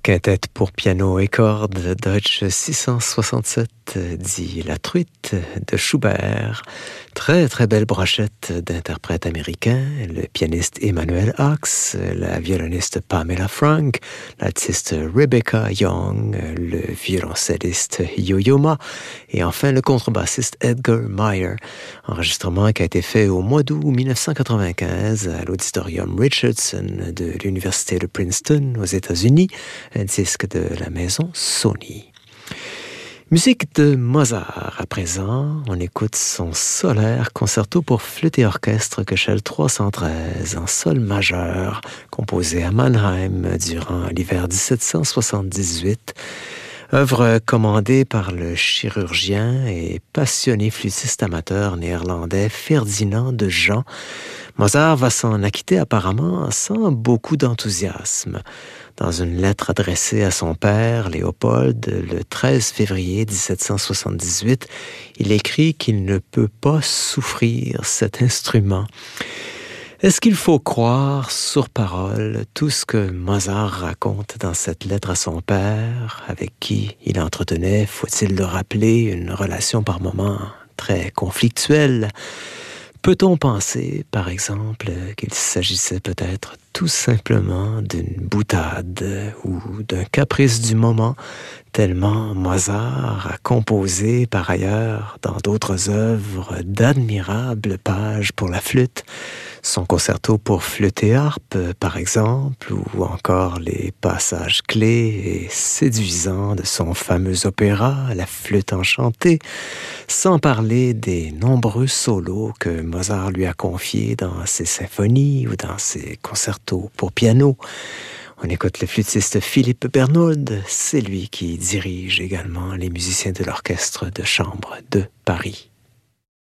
Quintette pour piano et cordes, Deutsche 667, dit La Truite de Schubert. Très très belle brochette d'interprètes américains, le pianiste Emmanuel Hawks, la violoniste Pamela Frank, l'altiste Rebecca Young, le violoncelliste Yo-Yo Ma et enfin le contrebassiste Edgar Meyer. Enregistrement qui a été fait au mois d'août 1995 à l'auditorium Richardson de l'Université de Princeton aux États-Unis, un disque de la maison Sony. Musique de Mozart à présent, on écoute son solaire concerto pour flûte et orchestre Köchel 313 en sol majeur, composé à Mannheim durant l'hiver 1778. Œuvre commandée par le chirurgien et passionné flûtiste amateur néerlandais Ferdinand de Jean. Mozart va s'en acquitter apparemment sans beaucoup d'enthousiasme. Dans une lettre adressée à son père, Léopold, le 13 février 1778, il écrit qu'il ne peut pas souffrir cet instrument. Est-ce qu'il faut croire sur parole tout ce que Mozart raconte dans cette lettre à son père, avec qui il entretenait, faut-il le rappeler, une relation par moments très conflictuelle? Peut-on penser, par exemple, qu'il s'agissait peut-être tout simplement d'une boutade ou d'un caprice du moment, tellement Mozart a composé par ailleurs dans d'autres œuvres d'admirables pages pour la flûte, son concerto pour flûte et harpe, par exemple, ou encore les passages clés et séduisants de son fameux opéra, La Flûte enchantée, sans parler des nombreux solos que Mozart lui a confiés dans ses symphonies ou dans ses concertos pour piano. On écoute le flûtiste Philippe Bernold, c'est lui qui dirige également les musiciens de l'orchestre de chambre de Paris.